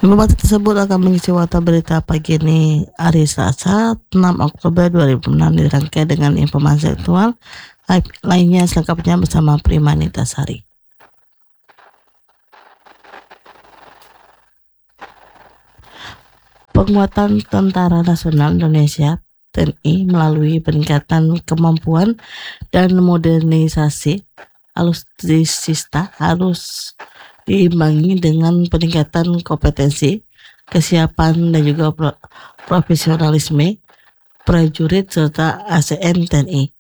Informasi tersebut akan mengisi warta berita pagi ini hari Selasa 6 Oktober 2006 dirangkai dengan informasi aktual lainnya selengkapnya bersama Prima Nitasari. Penguatan Tentara Nasional Indonesia TNI melalui peningkatan kemampuan dan modernisasi alutsista harus diimbangi dengan peningkatan kompetensi, kesiapan dan juga profesionalisme prajurit serta ASN TNI.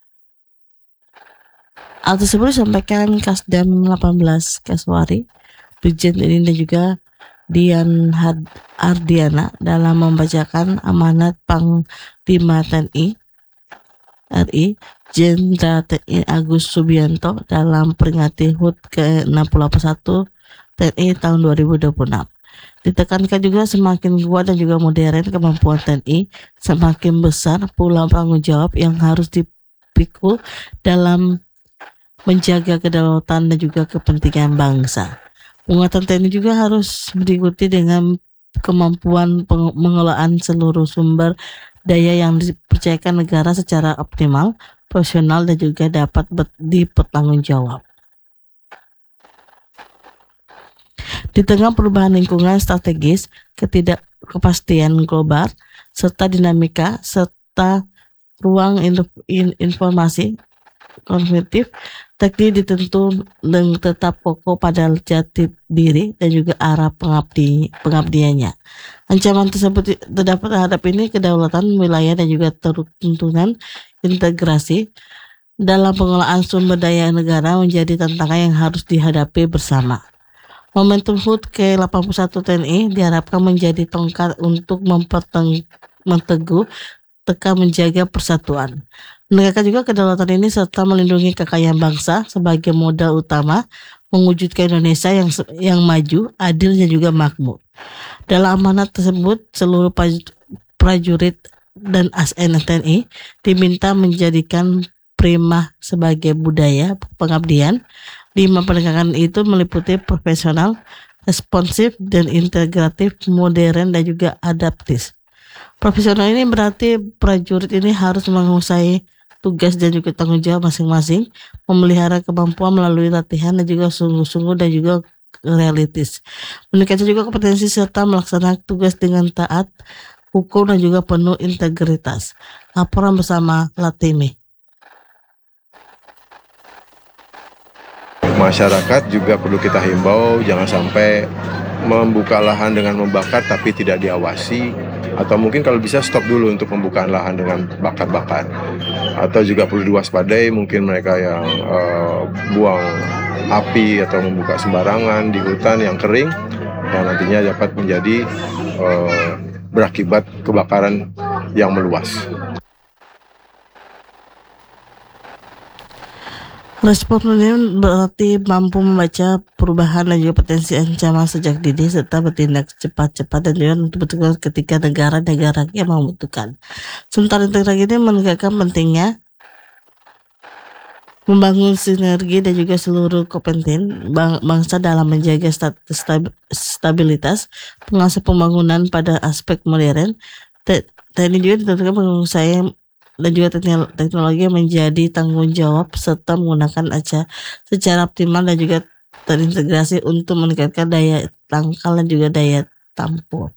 Hal tersebut disampaikan Kasdam 18 Kaswari, Brigjen TNI dan juga Dian Ardiana dalam membacakan amanat Panglima TNI RI Jenderal TNI Agus Subianto dalam peringati HUT ke-61 TNI tahun 2026. Ditekankan juga semakin kuat dan juga modern kemampuan TNI, semakin besar pula tanggung jawab yang harus dipikul dalam menjaga kedaulatan dan juga kepentingan bangsa. Penguatan TNI juga harus diikuti dengan kemampuan pengelolaan seluruh sumber daya yang dipercayakan negara secara optimal, profesional dan juga dapat dipertanggungjawab. Di tengah perubahan lingkungan strategis, ketidakpastian global, serta dinamika serta ruang informasi konfliktif, TNI ditentu dan tetap kokoh pada jati diri dan juga arah pengabdiannya. Ancaman tersebut terdapat terhadap ini kedaulatan wilayah dan juga tuntunan integrasi dalam pengelolaan sumber daya negara menjadi tantangan yang harus dihadapi bersama. Momentum HUT ke-81 TNI diharapkan menjadi tongkat untuk menteguh tekan menjaga persatuan. Menegakkan juga kedaulatan ini serta melindungi kekayaan bangsa sebagai modal utama mewujudkan Indonesia yang maju, adil dan juga makmur. Dalam amanat tersebut, seluruh prajurit dan ASN TNI diminta menjadikan prima sebagai budaya pengabdian. 5 penegakan itu meliputi profesional, responsif dan integratif, modern dan juga adaptif. Profesional ini berarti prajurit ini harus menguasai tugas dan juga tanggung jawab masing-masing, memelihara kemampuan melalui latihan dan juga sungguh-sungguh dan juga realistis. Meningkatkan juga kompetensi serta melaksanakan tugas dengan taat hukum dan juga penuh integritas. Laporan bersama Latimi. Masyarakat juga perlu kita himbau jangan sampai membuka lahan dengan membakar tapi tidak diawasi, atau mungkin kalau bisa stop dulu untuk pembukaan lahan dengan bakar-bakar. Atau juga perlu diwaspadai mungkin mereka yang buang api atau membuka sembarangan di hutan yang kering yang nantinya dapat menjadi berakibat kebakaran yang meluas. Respon ini berarti mampu membaca perubahan dan juga potensi ancaman sejak dini serta bertindak cepat-cepat dan juga betul-betul ketika negara-negara yang membutuhkan. Sementara integrasi ini menegakkan pentingnya membangun sinergi dan juga seluruh komponen bangsa dalam menjaga stabilitas, pengasuh pembangunan pada aspek modern. TNI juga ditentukan menguasai dan juga teknologi menjadi tanggung jawab serta menggunakan secara optimal dan juga terintegrasi untuk meningkatkan daya tangkal dan juga daya tampung.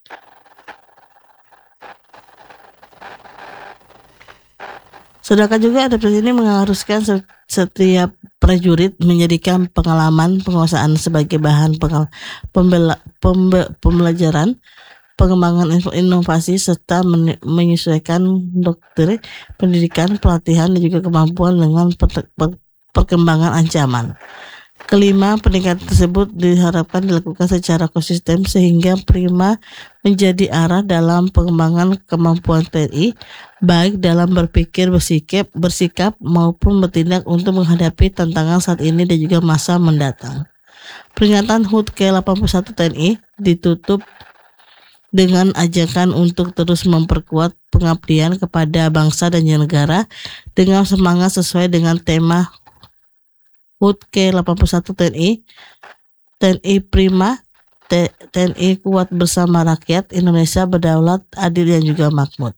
Sedangkan juga adaptasi ini mengharuskan setiap prajurit menjadikan pengalaman penguasaan sebagai bahan pembelajaran, pengembangan inovasi serta menyesuaikan doktrin pendidikan, pelatihan dan juga kemampuan dengan perkembangan ancaman. Kelima, peningkatan tersebut diharapkan dilakukan secara konsisten sehingga prima menjadi arah dalam pengembangan kemampuan TNI, baik dalam berpikir, bersikap maupun bertindak untuk menghadapi tantangan saat ini dan juga masa mendatang. Peringatan HUT ke-81 TNI ditutup dengan ajakan untuk terus memperkuat pengabdian kepada bangsa dan negara dengan semangat sesuai dengan tema HUT ke-81 TNI Prima TNI kuat bersama rakyat, Indonesia berdaulat, adil dan juga makmur.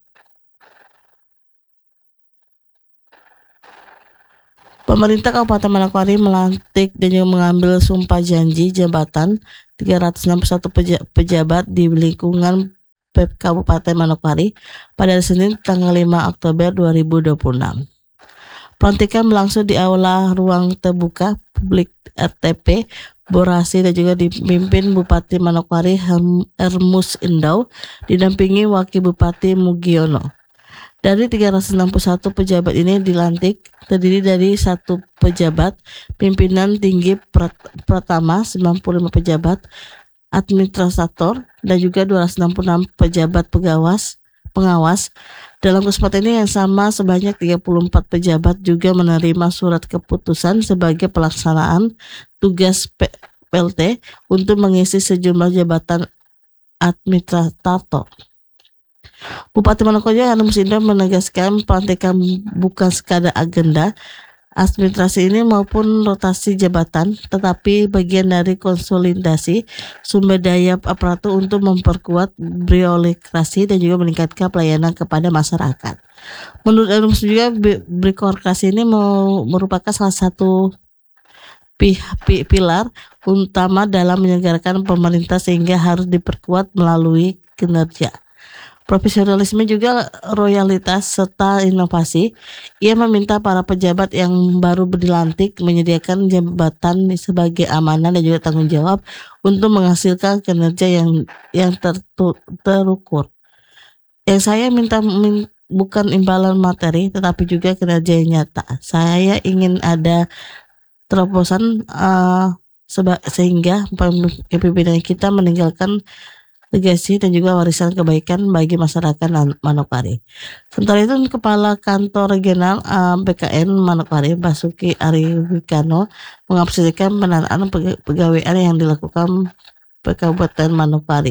Pemerintah Kabupaten Manokwari melantik dan juga mengambil sumpah janji jabatan 361 pejabat di lingkungan Kabupaten Manokwari pada Senin tanggal 5 Oktober 2026. Pelantikan berlangsung di Aula Ruang Terbuka Publik RTP Borasi dan juga dipimpin Bupati Manokwari Hermus Indau didampingi Wakil Bupati Mugiono. Dari 361 pejabat ini dilantik terdiri dari 1 pejabat pimpinan tinggi pertama, 95 pejabat administrator dan juga 266 pejabat pengawas. Dalam kesempatan ini yang sama sebanyak 34 pejabat juga menerima surat keputusan sebagai pelaksanaan tugas PLT untuk mengisi sejumlah jabatan administrator. Bupati Manokwari Hermus Indau menegaskan pelantikan bukan sekadar agenda administrasi ini maupun rotasi jabatan, tetapi bagian dari konsolidasi sumber daya aparatur untuk memperkuat birokrasi dan juga meningkatkan pelayanan kepada masyarakat. Menurut Hermus juga birokrasi ini merupakan salah satu pilar utama dalam menyelenggarakan pemerintah sehingga harus diperkuat melalui kinerja, profesionalisme juga loyalitas serta inovasi. Ia meminta para pejabat yang baru dilantik menyediakan jabatan sebagai amanah dan juga tanggung jawab untuk menghasilkan kinerja yang terukur. Yang saya minta bukan imbalan materi tetapi juga kinerja yang nyata. Saya ingin ada terobosan sehingga kepemimpinan kita meninggalkan legasi dan juga warisan kebaikan bagi masyarakat Manokwari. Sementara itu, Kepala Kantor Regional BKN Manokwari Basuki Ariwikano mengapresiasikan pendanaan pegawaian yang dilakukan Kabupaten Manokwari.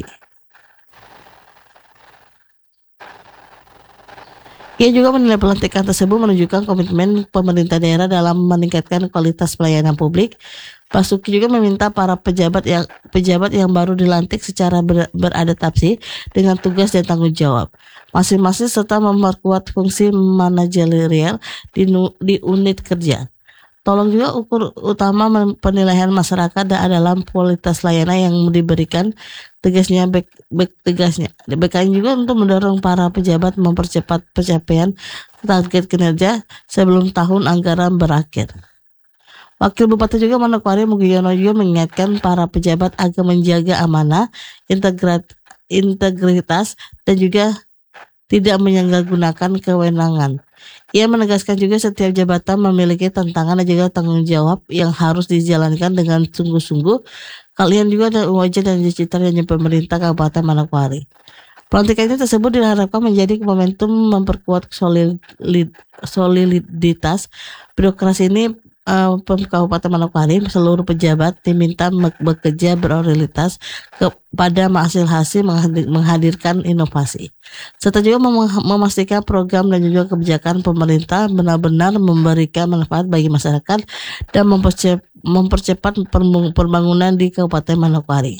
Ia juga menilai pelantikan tersebut menunjukkan komitmen pemerintah daerah dalam meningkatkan kualitas pelayanan publik. Basuki juga meminta para pejabat yang baru dilantik secara beradaptasi dengan tugas dan tanggung jawab masing-masing serta memperkuat fungsi manajerial di unit kerja. Tolong juga ukur utama penilaian masyarakat adalah kualitas layanan yang diberikan. Tegasnya BKN juga untuk mendorong para pejabat mempercepat pencapaian target kinerja sebelum tahun anggaran berakhir. Wakil Bupati juga Manokwari Mugiono juga mengingatkan para pejabat agar menjaga amanah, integritas dan juga tidak menyalahgunakan kewenangan. Ia menegaskan juga setiap jabatan memiliki tantangan dan juga tanggung jawab yang harus dijalankan dengan sungguh-sungguh. Kalian juga ada wajah dan cita dari pemerintah Kabupaten Manokwari. Pelantikan ini tersebut diharapkan menjadi momentum memperkuat soliditas birokrasi ini. Kabupaten Manokwari seluruh pejabat diminta bekerja berorientasi kepada hasil menghadirkan inovasi serta juga memastikan program dan juga kebijakan pemerintah benar-benar memberikan manfaat bagi masyarakat dan mempercepat pembangunan di Kabupaten Manokwari.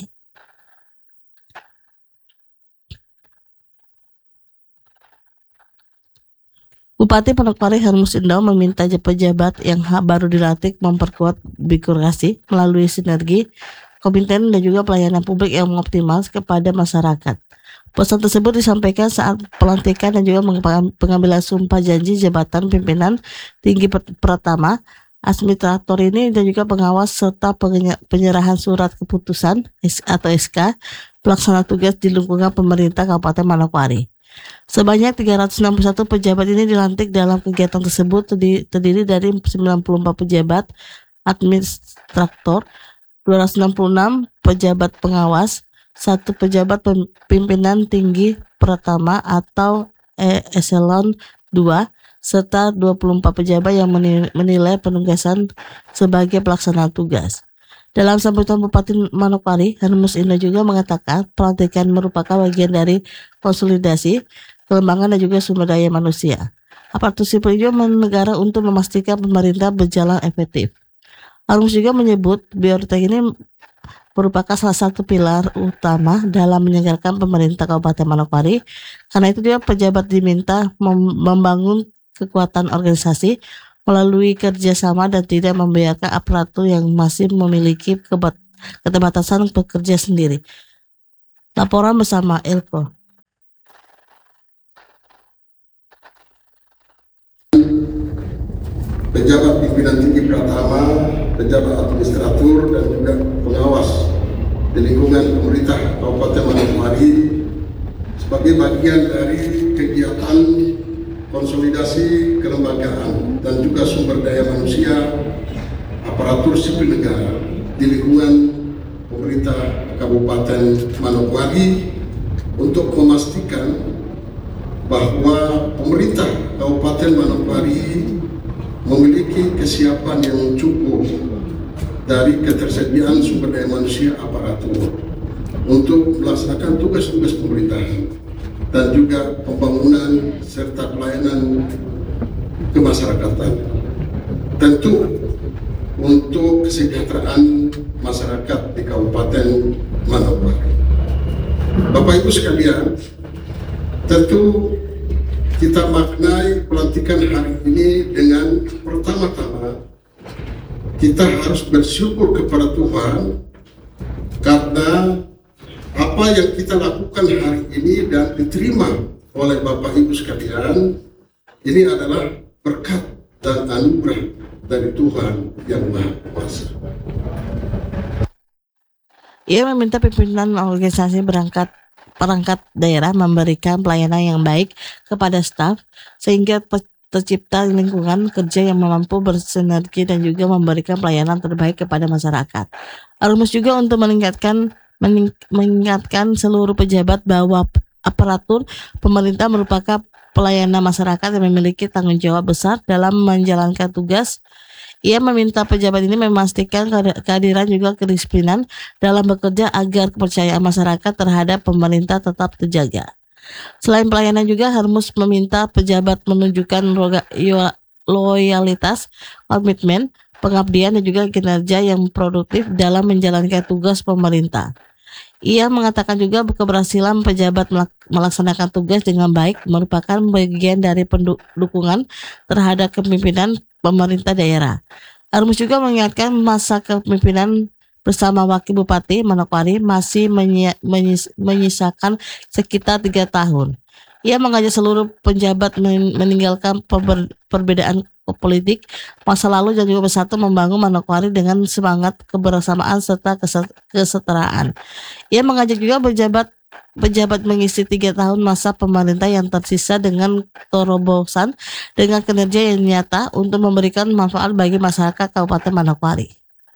Bupati Manokwari Hermus Indau meminta pejabat yang baru dilantik memperkuat birokrasi melalui sinergi, komitmen dan juga pelayanan publik yang optimal kepada masyarakat. Pesan tersebut disampaikan saat pelantikan dan juga pengambilan sumpah janji jabatan pimpinan tinggi pertama, administrator ini dan juga pengawas serta penyerahan surat keputusan atau SK pelaksana tugas di lingkungan pemerintah Kabupaten Manokwari. Sebanyak 361 pejabat ini dilantik. Dalam kegiatan tersebut terdiri dari 94 pejabat administrator, 266 pejabat pengawas, 1 pejabat pimpinan tinggi pertama atau eselon 2, serta 24 pejabat yang menilai penugasan sebagai pelaksana tugas. Dalam sambutan Bupati Manokwari, Hermus Indau juga mengatakan pelantikan merupakan bagian dari konsolidasi, pengembangan dan juga sumber daya manusia. Aparatur sipil juga negara untuk memastikan pemerintah berjalan efektif. Hermus juga menyebut biortek ini merupakan salah satu pilar utama dalam menyelenggarakan pemerintah Kabupaten Manokwari. Karena itu juga pejabat diminta membangun kekuatan organisasi melalui kerjasama dan tidak membiarkan aparatur yang masih memiliki keterbatasan bekerja sendiri. Laporan bersama Elko. Pejabat pimpinan tinggi Pratama, pejabat administratur dan juga pengawas di lingkungan pemerintah Kabupaten Manokwari sebagai bagian dari kegiatan konsolidasi kelembagaan dan juga sumber daya manusia aparatur sipil negara di lingkungan pemerintah Kabupaten Manokwari untuk memastikan bahwa pemerintah Kabupaten Manokwari memiliki kesiapan yang cukup dari ketersediaan sumber daya manusia aparatur untuk melaksanakan tugas-tugas pemerintahan dan juga pembangunan serta pelayanan kemasyarakatan. Tentu untuk kesejahteraan masyarakat di Kabupaten Manokwari. Bapak Ibu sekalian, tentu kita maknai pelantikan hari ini dengan pertama-tama kita harus bersyukur kepada Tuhan karena apa yang kita lakukan hari ini dan diterima oleh Bapak Ibu sekalian ini adalah berkat dan anugerah dari Tuhan yang Maha Kuasa. Ia meminta pimpinan organisasi perangkat daerah memberikan pelayanan yang baik kepada staf sehingga tercipta lingkungan kerja yang mampu bersinergi dan juga memberikan pelayanan terbaik kepada masyarakat. Harus juga untuk mengingatkan seluruh pejabat bahwa aparatur pemerintah merupakan pelayanan masyarakat yang memiliki tanggung jawab besar dalam menjalankan tugas. Ia meminta pejabat ini memastikan kehadiran juga kedisiplinan dalam bekerja agar kepercayaan masyarakat terhadap pemerintah tetap terjaga. Selain pelayanan juga Harmus meminta pejabat menunjukkan loyalitas, komitmen, pengabdian dan juga kinerja yang produktif dalam menjalankan tugas pemerintah. Ia mengatakan juga keberhasilan pejabat melaksanakan tugas dengan baik merupakan bagian dari dukungan terhadap kepemimpinan pemerintah daerah. Harmus juga mengingatkan masa kepemimpinan bersama Wakil Bupati Manokwari masih menyisakan sekitar 3 tahun. Ia mengajak seluruh pejabat meninggalkan perbedaan politik masa lalu dan juga bersatu membangun Manokwari dengan semangat kebersamaan serta kesetaraan. Ia mengajak juga pejabat mengisi 3 tahun masa pemerintah yang tersisa dengan terobosan dengan kinerja yang nyata untuk memberikan manfaat bagi masyarakat Kabupaten Manokwari.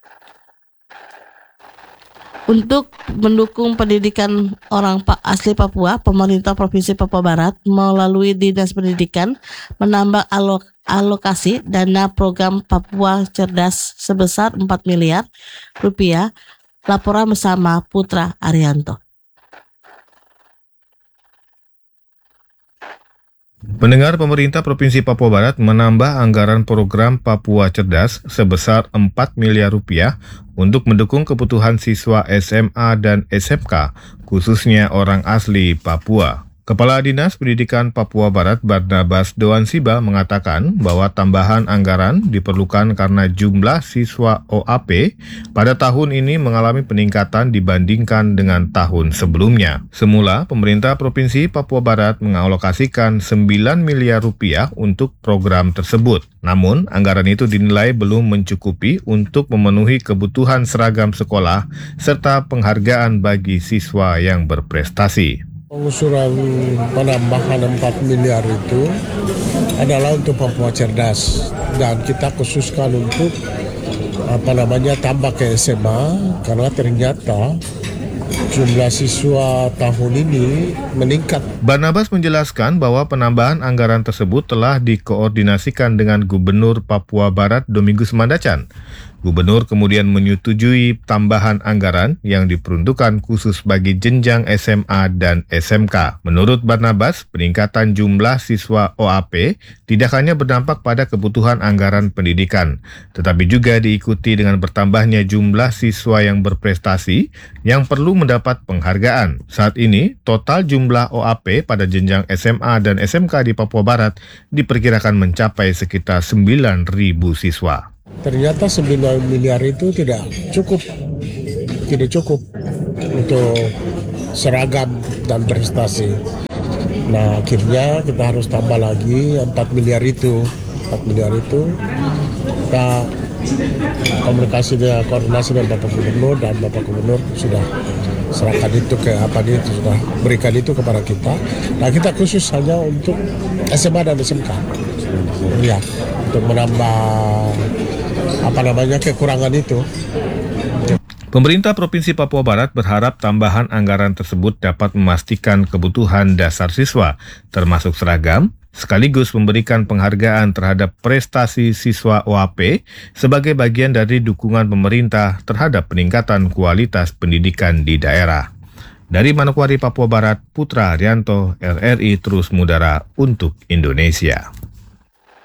Untuk mendukung pendidikan orang asli Papua, pemerintah Provinsi Papua Barat melalui Dinas Pendidikan menambah alokasi dana program Papua Cerdas sebesar 4 miliar rupiah. Laporan bersama Putra Arianto. Pendengar, pemerintah Provinsi Papua Barat menambah anggaran program Papua Cerdas sebesar 4 miliar rupiah untuk mendukung kebutuhan siswa SMA dan SMK, khususnya orang asli Papua. Kepala Dinas Pendidikan Papua Barat Barnabas Doansiba mengatakan bahwa tambahan anggaran diperlukan karena jumlah siswa OAP pada tahun ini mengalami peningkatan dibandingkan dengan tahun sebelumnya. Semula, pemerintah Provinsi Papua Barat mengalokasikan 9 miliar rupiah untuk program tersebut. Namun, anggaran itu dinilai belum mencukupi untuk memenuhi kebutuhan seragam sekolah serta penghargaan bagi siswa yang berprestasi. Pengusuran penambahan 4 miliar itu adalah untuk Papua Cerdas dan kita khususkan untuk tambah ke SMA karena ternyata jumlah siswa tahun ini meningkat. Barnabas menjelaskan bahwa penambahan anggaran tersebut telah dikoordinasikan dengan Gubernur Papua Barat Domingus Mandacan. Gubernur kemudian menyetujui tambahan anggaran yang diperuntukkan khusus bagi jenjang SMA dan SMK. Menurut Barnabas, peningkatan jumlah siswa OAP tidak hanya berdampak pada kebutuhan anggaran pendidikan, tetapi juga diikuti dengan bertambahnya jumlah siswa yang berprestasi yang perlu mendapat penghargaan. Saat ini, total jumlah OAP pada jenjang SMA dan SMK di Papua Barat diperkirakan mencapai sekitar 9.000 siswa. Ternyata 9 miliar itu tidak cukup untuk seragam dan prestasi. Nah, akhirnya kita harus tambah lagi 4 miliar itu. Kita koordinasi dengan Bapak Gubernur, dan Bapak Gubernur sudah serahkan itu sudah berikan itu kepada kita. Nah, kita khusus hanya untuk SMA dan SMK. Ya, untuk menambah kekurangan itu. Pemerintah Provinsi Papua Barat berharap tambahan anggaran tersebut dapat memastikan kebutuhan dasar siswa, termasuk seragam, sekaligus memberikan penghargaan terhadap prestasi siswa OAP sebagai bagian dari dukungan pemerintah terhadap peningkatan kualitas pendidikan di daerah. Dari Manokwari, Papua Barat, Putra Haryanto, RRI Terus Mudara untuk Indonesia.